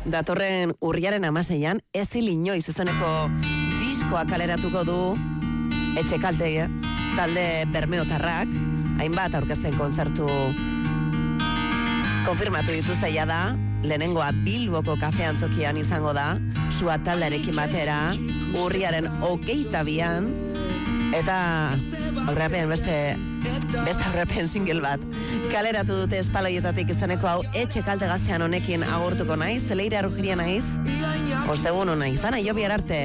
datorren urriaren 16an Ezil inoiz izeneko diskoa kaleratuko du etxe kalte talde bermeotarrak, hainbat aurkezpen kontzertu konfirmatu dituzte da, lehenengoa Bilboko kafe antzokian izango da, Sua taldearekin batera, urriaren 22an, eta aurrepen beste aurrepen single bat kaleratu dute espaloietatik izaneko hau etxe kalte gaztean honekin agurtuko naiz, Leire Arujiria naiz, ostegun hona izan, aio bihar arte.